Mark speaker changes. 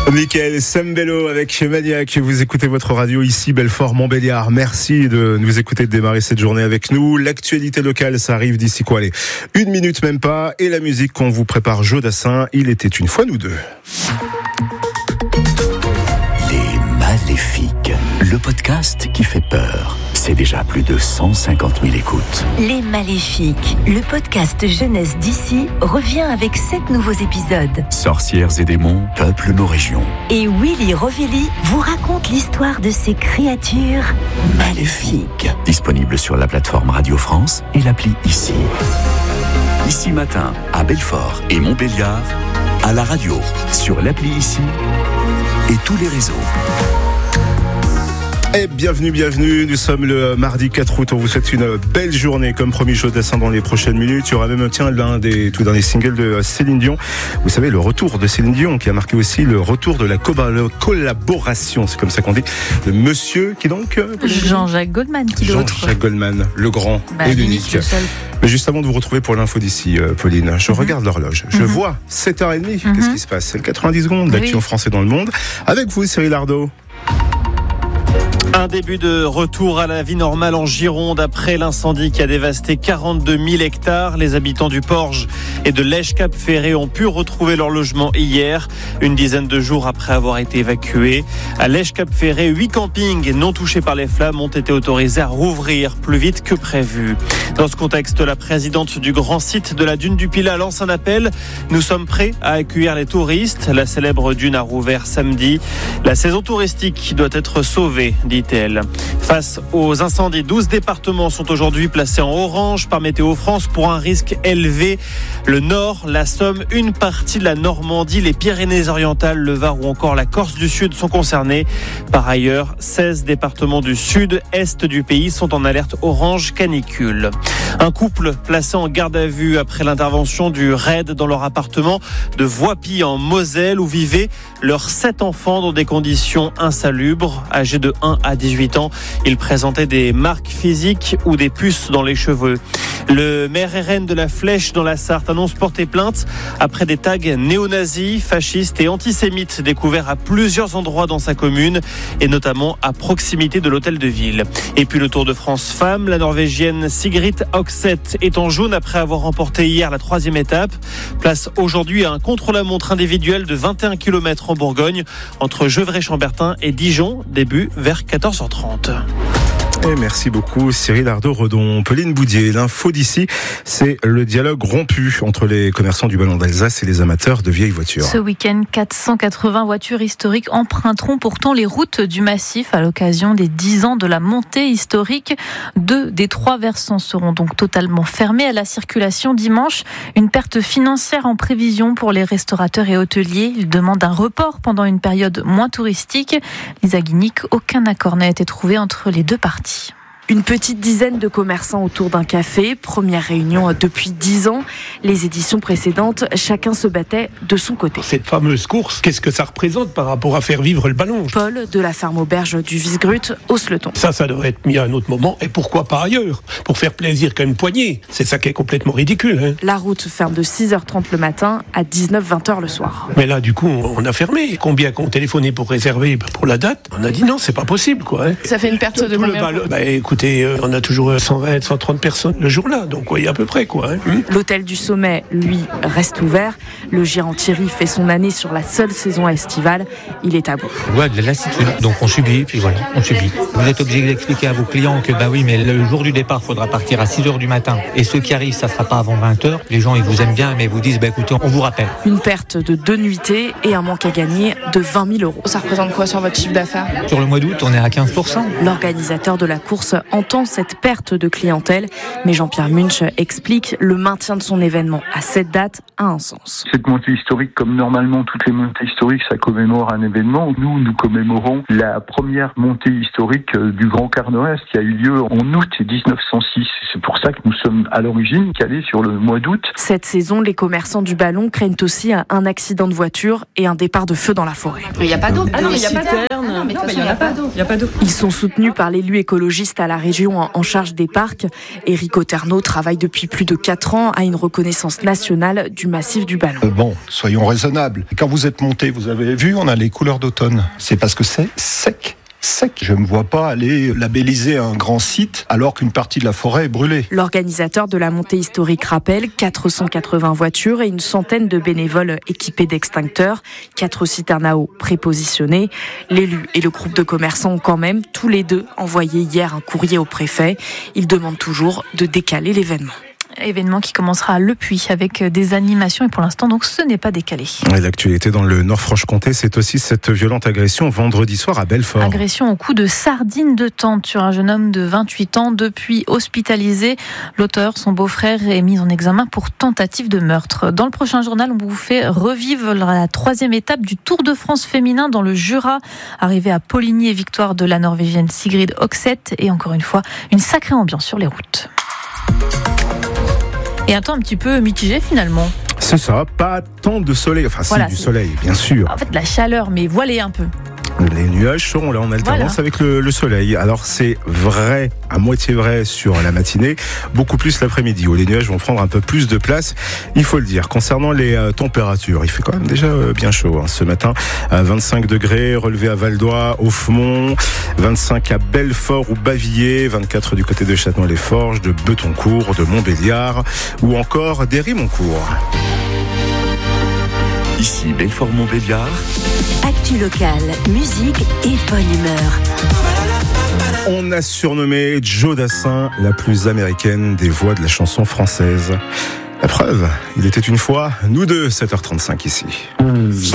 Speaker 1: Mickaël Sambello avec Maniac. Vous écoutez votre radio ici, Belfort-Montbéliard. Merci de nous écouter, de démarrer cette journée avec nous. L'actualité locale, ça arrive d'ici quoi, allez, 1 minute même pas. Et la musique qu'on vous prépare, Joe Dassin. Il était une fois nous deux.
Speaker 2: Les Maléfiques, le podcast qui fait peur. C'est déjà plus de 150 000 écoutes.
Speaker 3: Les Maléfiques, le podcast jeunesse d'ici, revient avec 7 nouveaux épisodes.
Speaker 2: Sorcières et démons peuplent nos régions.
Speaker 3: Et Willy Rovelli vous raconte l'histoire de ces créatures maléfiques.
Speaker 2: Disponible sur la plateforme Radio France et l'appli Ici. Ici matin, à Belfort et Montbéliard, à la radio, sur l'appli Ici et tous les réseaux.
Speaker 1: Et bienvenue, nous sommes le mardi 4 août, on vous souhaite une belle journée, comme promis Joe Dassin dans les prochaines minutes. Il y aura même l'un des tout derniers singles de Céline Dion. Vous savez, le retour de Céline Dion qui a marqué aussi le retour de la collaboration, c'est comme ça qu'on dit, de monsieur qui donc
Speaker 4: Jean-Jacques Goldman, qui d'autre
Speaker 1: Jean-Jacques Goldman, le grand et l'unique. Mais juste avant de vous retrouver pour l'info d'ici, Pauline, je regarde l'horloge, je vois 7h30, qu'est-ce qui se passe? C'est le 90 secondes d'actu en français dans le monde. Avec vous, Cyril Ardo.
Speaker 5: Un début de retour à la vie normale en Gironde après l'incendie qui a dévasté 42 000 hectares. Les habitants du Porge et de Lège-Cap-Ferré ont pu retrouver leur logement hier, une dizaine de jours après avoir été évacués. À Lège-Cap-Ferré, 8 campings non touchés par les flammes ont été autorisés à rouvrir plus vite que prévu. Dans ce contexte, la présidente du grand site de la dune du Pilat lance un appel. Nous sommes prêts à accueillir les touristes. La célèbre dune a rouvert samedi. La saison touristique doit être sauvée, dit-elle. Face aux incendies, 12 départements sont aujourd'hui placés en orange par Météo France pour un risque élevé. Le Nord, la Somme, une partie de la Normandie, les Pyrénées-Orientales, le Var ou encore la Corse du Sud sont concernés. Par ailleurs, 16 départements du sud-est du pays sont en alerte orange canicule. Un couple placé en garde à vue après l'intervention du RAID dans leur appartement de Voipy en Moselle où vivaient leurs 7 enfants dans des conditions insalubres. Âgés de 1 à 18 ans, ils présentaient des marques physiques ou des puces dans les cheveux. Le maire RN de la Flèche dans la Sarthe annonce porter plainte après des tags néo-nazis, fascistes et antisémites découverts à plusieurs endroits dans sa commune et notamment à proximité de l'hôtel de ville. Et puis le Tour de France femmes, la Norvégienne Sigrid Oxeth est en jaune après avoir remporté hier la 3e étape. Place aujourd'hui à un contre-la-montre individuel de 21 km en Bourgogne entre Gevrey-Chambertin et Dijon, début vers 14h30.
Speaker 1: Et merci beaucoup Cyril Ardo-Redon. Pauline Boudier, l'info d'ici, c'est le dialogue rompu entre les commerçants du Ballon d'Alsace et les amateurs de vieilles voitures.
Speaker 4: Ce week-end, 480 voitures historiques emprunteront pourtant les routes du massif à l'occasion des 10 ans de la montée historique. 2 des 3 versants seront donc totalement fermés à la circulation dimanche. Une perte financière en prévision pour les restaurateurs et hôteliers. Ils demandent un report pendant une période moins touristique. Lisa Guinic, aucun accord n'a été trouvé entre les deux parties.
Speaker 6: Une petite dizaine de commerçants autour d'un café, première réunion depuis 10 ans. Les éditions précédentes, chacun se battait de son côté.
Speaker 7: Cette fameuse course, qu'est-ce que ça représente par rapport à faire vivre le ballon?
Speaker 6: Paul, de la ferme auberge du Visegrut, hausse le ton.
Speaker 7: Ça devrait être mis à un autre moment, et pourquoi pas ailleurs? Pour faire plaisir qu'à une poignée. C'est ça qui est complètement ridicule. Hein.
Speaker 6: La route ferme de 6h30 le matin à 19-20h le soir.
Speaker 7: Mais là, du coup, on a fermé. Combien qu'on téléphoné pour réserver pour la date? On a dit non, c'est pas possible, quoi. Hein.
Speaker 6: Ça fait une perte de combien?
Speaker 7: Écoutez, on a toujours 120, 130 personnes le jour-là, donc oui, à peu près, quoi. Hein.
Speaker 6: L'hôtel du Sommet, lui, reste ouvert. Le gérant Thierry fait son année sur la seule saison estivale. Il est à bout.
Speaker 8: Ouais, de la lassitude. Donc on subit, puis voilà, on subit. Vous êtes obligé d'expliquer à vos clients que bah oui, mais le jour du départ, il faudra partir à 6h du matin. Et ceux qui arrivent, ça ne sera pas avant 20h. Les gens, ils vous aiment bien, mais vous disent, écoutez, on vous rappelle.
Speaker 6: Une perte de 2 nuitées et un manque à gagner de 20 000 €.
Speaker 9: Ça représente quoi sur votre chiffre d'affaires?
Speaker 8: Sur le mois d'août, on est à 15%.
Speaker 6: L'organisateur de la course entend cette perte de clientèle, mais Jean-Pierre Munch explique le maintien de son événement à cette date a un sens.
Speaker 10: Cette montée historique, comme normalement toutes les montées historiques, ça commémore un événement. Nous commémorons la première montée historique du Grand Quart Nord-Est qui a eu lieu en août 1906. C'est pour ça que nous sommes à l'origine calés sur le mois d'août.
Speaker 6: Cette saison, les commerçants du Ballon craignent aussi un accident de voiture et un départ de feu dans la forêt.
Speaker 9: Il n'y a pas d'eau.
Speaker 6: Il n'y a pas d'eau.
Speaker 9: Il n'y a pas d'eau.
Speaker 6: Ils sont soutenus par l'élu écologiste à la la région en charge des parcs. Éric Oterno travaille depuis plus de 4 ans à une reconnaissance nationale du massif du Ballon.
Speaker 9: Bon, soyons raisonnables. Quand vous êtes monté, vous avez vu, on a les couleurs d'automne. C'est parce que c'est sec. Je ne me vois pas aller labelliser un grand site alors qu'une partie de la forêt est brûlée.
Speaker 6: L'organisateur de la montée historique rappelle 480 voitures et une centaine de bénévoles équipés d'extincteurs, 4 citernes à eau prépositionnées. L'élu et le groupe de commerçants ont quand même tous les deux envoyé hier un courrier au préfet. Ils demandent toujours de décaler l'événement.
Speaker 4: Événement qui commencera à Le Puy avec des animations et pour l'instant donc ce n'est pas décalé.
Speaker 1: Et l'actualité dans le Nord-Franche-Comté, c'est aussi cette violente agression vendredi soir à Belfort.
Speaker 4: Agression au coup de sardine de tente sur un jeune homme de 28 ans depuis hospitalisé. L'auteur, son beau-frère, est mis en examen pour tentative de meurtre. Dans le prochain journal, on vous fait revivre la 3e étape du Tour de France féminin dans le Jura. Arrivée à Poligny et victoire de la Norvégienne Sigrid Oxeth et encore une fois une sacrée ambiance sur les routes. Et un temps un petit peu mitigé finalement.
Speaker 1: C'est ça, pas tant de soleil, enfin
Speaker 4: voilà,
Speaker 1: si, du soleil, bien sûr.
Speaker 4: En fait, la chaleur, mais voilée un peu.
Speaker 1: Les nuages seront là en alternance avec le soleil. Alors c'est vrai, à moitié vrai sur la matinée, beaucoup plus l'après-midi où les nuages vont prendre un peu plus de place, il faut le dire. Concernant les températures, il fait quand même déjà bien chaud ce matin. 25 degrés relevé à Val-d'Oie, Offemont, 25 à Belfort ou Bavilliers, 24 du côté de Châtenois-les-Forges, de Betoncourt, de Montbéliard ou encore d'Héry-Moncourt.
Speaker 2: Ici Belfort-Montbéliard.
Speaker 3: Actu locale, musique et bonne humeur.
Speaker 1: On a surnommé Joe Dassin la plus américaine des voix de la chanson française. La preuve, il était une fois, nous deux, 7h35 ici.